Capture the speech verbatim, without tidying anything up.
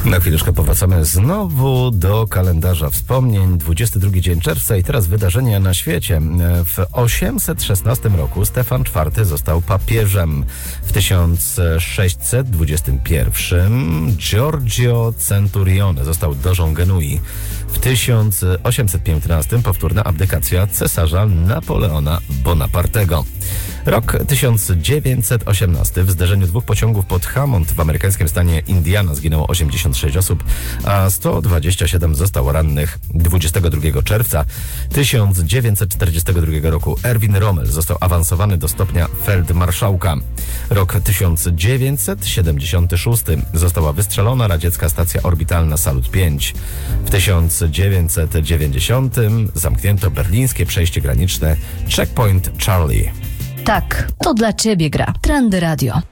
Na chwileczkę powracamy znowu do kalendarza wspomnień. dwudziesty drugi dzień czerwca i teraz wydarzenia na świecie. W osiemset szesnastym roku Stefan czwarty został papieżem. W tysiąc sześćset dwudziestym pierwszym Giorgio Centurione został dożą Genui. W tysiąc osiemset piętnastym powtórna abdykacja cesarza Napoleona Bonapartego. Rok tysiąc dziewięćset osiemnasty. W zderzeniu dwóch pociągów pod Hammond w amerykańskim stanie Indiana zginęło osiemdziesiąt sześć osób, a sto dwadzieścia siedem zostało rannych. dwudziestego drugiego czerwca tysiąc dziewięćset czterdziestego drugiego roku Erwin Rommel został awansowany do stopnia feldmarszałka. Rok tysiąc dziewięćset siedemdziesiąty szósty. Została wystrzelona radziecka stacja orbitalna Salut pięć. W tysiąc dziewięćset dziewięćdziesiątym zamknięto berlińskie przejście graniczne Checkpoint Charlie. Tak, to dla Ciebie gra Trendy Radio.